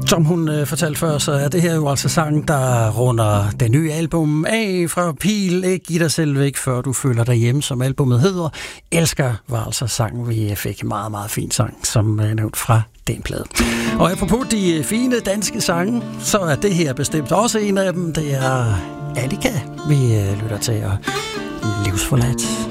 Som hun fortalte før, så er det her jo altså sangen, der runder det nye album af fra Pil. Ikke giv dig selv væk, før du føler dig hjemme, som albumet hedder. Elsker var altså sangen, vi fik. Meget, meget fin sang, som nævnt fra den plade. Og apropos de fine danske sange, så er det her bestemt også en af dem. Det er Annika, vi lytter til, og Livsforladt.